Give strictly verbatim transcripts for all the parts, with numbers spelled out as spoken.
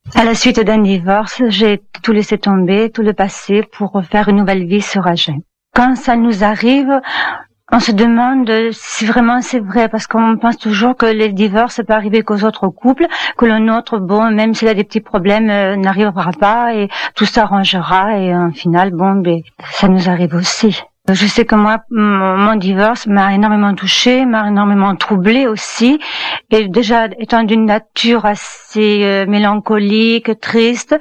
À la suite d'un divorce, j'ai tout laissé tomber, tout le passé pour refaire une nouvelle vie sur Agen. Quand ça nous arrive, on se demande si vraiment c'est vrai, parce qu'on pense toujours que les divorces ça peut arriver qu'aux autres couples, que le nôtre, bon, même s'il a des petits problèmes, euh, n'arrivera pas et tout s'arrangera et en final, bon, ben, ça nous arrive aussi. Je sais que moi, mon, mon divorce m'a énormément touchée, m'a énormément troublée aussi. Et déjà, étant d'une nature assez euh, mélancolique, triste,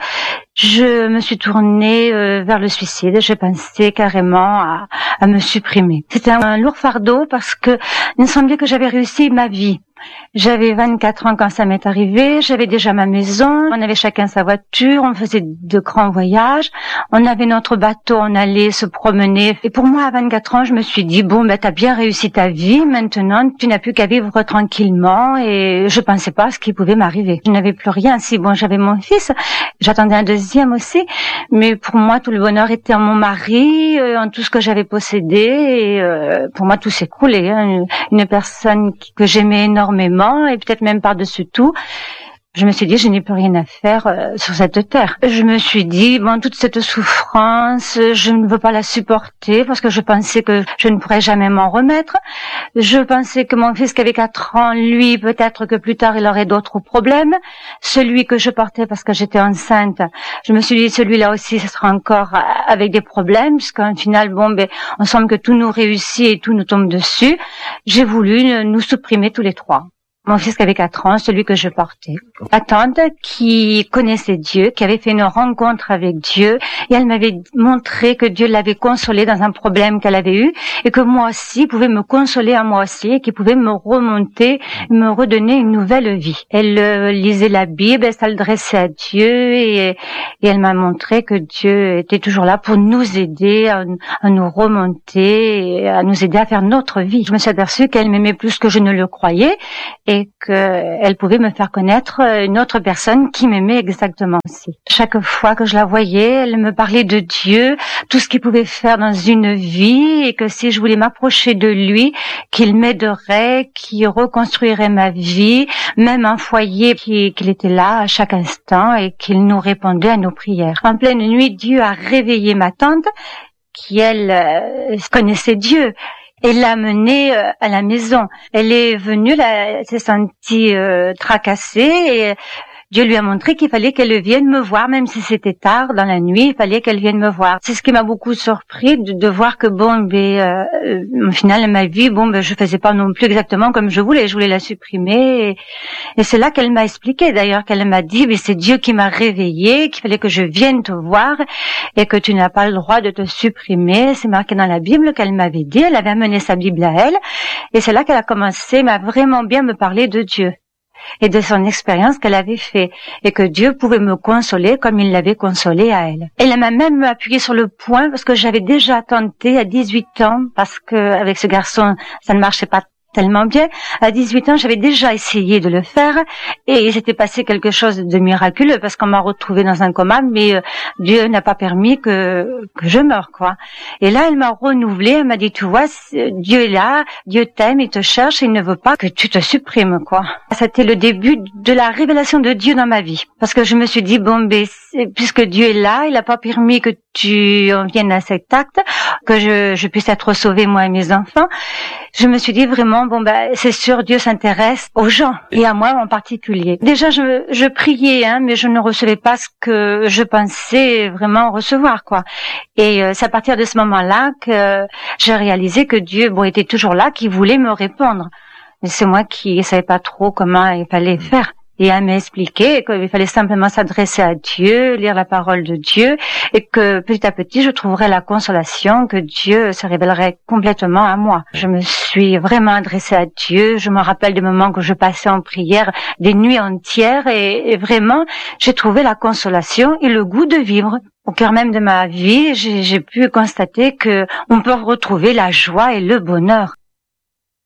je me suis tournée euh, vers le suicide. J'ai pensé carrément à, à me supprimer. C'était un, un lourd fardeau parce que il me semblait que j'avais réussi ma vie. J'avais vingt-quatre ans quand ça m'est arrivé, j'avais déjà ma maison, on avait chacun sa voiture, on faisait de grands voyages, on avait notre bateau, on allait se promener. Et pour moi, à vingt-quatre ans, je me suis dit, bon, ben, t'as bien réussi ta vie, maintenant, tu n'as plus qu'à vivre tranquillement, et je pensais pas à ce qui pouvait m'arriver. Je n'avais plus rien. Si, bon, j'avais mon fils, j'attendais un deuxième aussi, mais pour moi, tout le bonheur était en mon mari, en tout ce que j'avais possédé, et euh, pour moi, tout s'écroulait. Hein. Une personne que j'aimais énormément, et peut-être même par-dessus tout, je me suis dit, je n'ai plus rien à faire euh, sur cette terre. Je me suis dit, bon, toute cette souffrance, je ne veux pas la supporter parce que je pensais que je ne pourrais jamais m'en remettre. Je pensais que mon fils qui avait quatre ans, lui, peut-être que plus tard, il aurait d'autres problèmes. Celui que je portais parce que j'étais enceinte, je me suis dit, celui-là aussi, ce sera encore avec des problèmes, puisqu'en final, bon, ben, on semble que tout nous réussit et tout nous tombe dessus. J'ai voulu nous supprimer tous les trois. Mon fils qui avait quatre ans, celui que je portais. Ma tante qui connaissait Dieu, qui avait fait une rencontre avec Dieu, et elle m'avait montré que Dieu l'avait consolée dans un problème qu'elle avait eu, et que moi aussi, il pouvait me consoler à moi aussi, et qu'il pouvait me remonter, me redonner une nouvelle vie. Elle euh, lisait la Bible, elle s'adressait à Dieu, et, et elle m'a montré que Dieu était toujours là pour nous aider, à, à nous remonter, et à nous aider à faire notre vie. Je me suis aperçue qu'elle m'aimait plus que je ne le croyais, et et qu'elle pouvait me faire connaître une autre personne qui m'aimait exactement aussi. Chaque fois que je la voyais, elle me parlait de Dieu, tout ce qu'il pouvait faire dans une vie, et que si je voulais m'approcher de lui, qu'il m'aiderait, qu'il reconstruirait ma vie, même un foyer, qu'il était là à chaque instant et qu'il nous répondait à nos prières. En pleine nuit, Dieu a réveillé ma tante, qui elle euh, connaissait Dieu. Elle l'a menée euh, à la maison. Elle est venue, là, elle s'est sentie euh, tracassée et Dieu lui a montré qu'il fallait qu'elle vienne me voir, même si c'était tard dans la nuit, il fallait qu'elle vienne me voir. C'est ce qui m'a beaucoup surpris de, de voir que bon, ben, euh, au final, ma vie, bon, ben, je faisais pas non plus exactement comme je voulais. Je voulais la supprimer, et, et c'est là qu'elle m'a expliqué. D'ailleurs, qu'elle m'a dit, ben, c'est Dieu qui m'a réveillée, qu'il fallait que je vienne te voir, et que tu n'as pas le droit de te supprimer. C'est marqué dans la Bible qu'elle m'avait dit. Elle avait amené sa Bible à elle, et c'est là qu'elle a commencé, m'a vraiment bien me parler de Dieu et de son expérience qu'elle avait fait, et que Dieu pouvait me consoler comme il l'avait consolée à elle. Elle m'a même appuyé sur le point, parce que j'avais déjà tenté à dix-huit ans, parce que avec ce garçon, ça ne marchait pas tellement bien. À dix-huit ans, j'avais déjà essayé de le faire, et il s'était passé quelque chose de miraculeux, parce qu'on m'a retrouvée dans un coma, mais euh, Dieu n'a pas permis que, que je meure, quoi. Et là, elle m'a renouvelée, elle m'a dit, tu vois, Dieu est là, Dieu t'aime, il te cherche, et il ne veut pas que tu te supprimes, quoi. C'était le début de la révélation de Dieu dans ma vie, parce que je me suis dit, bon, ben, puisque Dieu est là, il n'a pas permis que tu en viennes à cet acte, que je, je puisse être sauvée, moi et mes enfants. Je me suis dit vraiment, bon, ben, c'est sûr, Dieu s'intéresse aux gens, et à moi en particulier. Déjà, je, je priais, hein, mais je ne recevais pas ce que je pensais vraiment recevoir, quoi. Et euh, c'est à partir de ce moment-là que j'ai réalisé que Dieu, bon, était toujours là, qu'il voulait me répondre. Mais c'est moi qui ne savais pas trop comment il fallait faire. Et elle m'a expliqué qu'il fallait simplement s'adresser à Dieu, lire la parole de Dieu, et que petit à petit, je trouverais la consolation, que Dieu se révélerait complètement à moi. Je me suis vraiment adressée à Dieu. Je me rappelle des moments que je passais en prière, des nuits entières, et, et vraiment, j'ai trouvé la consolation et le goût de vivre. Au cœur même de ma vie, j'ai, j'ai pu constater que on peut retrouver la joie et le bonheur.